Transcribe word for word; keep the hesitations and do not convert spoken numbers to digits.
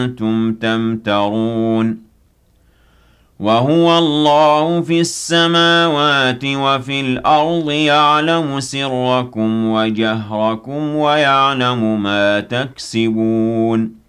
أنتم تمترون وهو الله في السماوات وفي الأرض يعلم سركم وجهركم ويعلم ما تكسبون